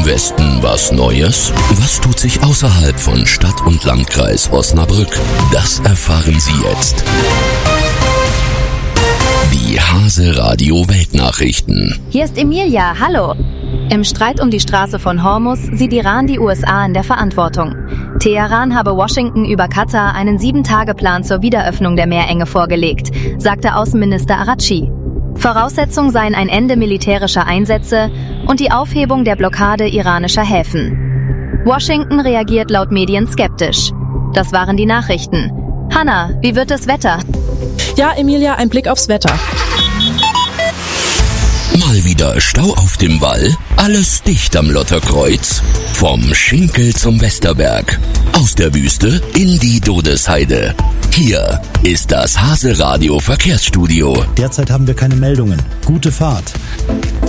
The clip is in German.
Westen was Neues? Was tut sich außerhalb von Stadt und Landkreis Osnabrück? Das erfahren Sie jetzt. Die Hase Radio Weltnachrichten. Hier ist Emilia, hallo. Im Streit um die Straße von Hormuz sieht Iran die USA in der Verantwortung. Teheran habe Washington über Katar einen 7-Tage-Plan zur Wiederöffnung der Meerenge vorgelegt, sagte Außenminister Araghchi. Voraussetzung seien ein Ende militärischer Einsätze und die Aufhebung der Blockade iranischer Häfen. Washington reagiert laut Medien skeptisch. Das waren die Nachrichten. Hanna, wie wird das Wetter? Ja, Emilia, ein Blick aufs Wetter. Mal wieder Stau auf dem Wall, alles dicht am Lotterkreuz. Vom Schinkel zum Westerberg, aus der Wüste in die Dodesheide. Hier ist das Hase Radio Verkehrsstudio. Derzeit haben wir keine Meldungen. Gute Fahrt.